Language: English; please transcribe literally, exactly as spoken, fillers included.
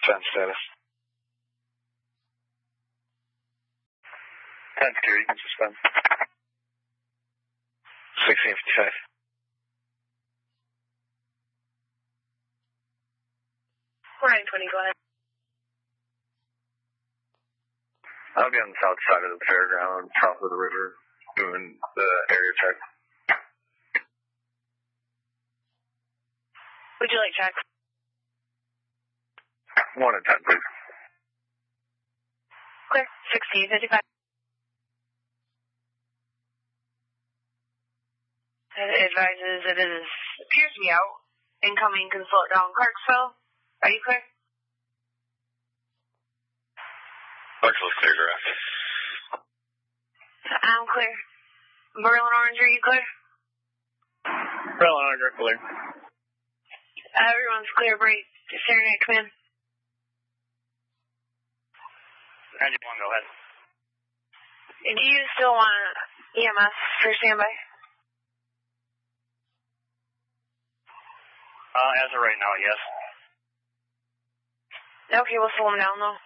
ten status. ten secure, you can suspend. sixteen fifty-five. nine twenty, go ahead. I'll be on the south side of the fairground, south of the river, doing the area check. Would you like check? one and ten, please. Clear, sixteen fifty-five. It advises it is, appears to be out. Incoming can slow it down. Clarksville, are you clear? Clarksville's clear, direct. I'm clear. Berlin Orange, are you clear? Berlin Orange, are clear. Everyone's clear, break. Serenade, come in. ninety-one, go ahead. Do you still want E M S for standby? Uh, as of right now, yes. Okay, we'll slow them down though.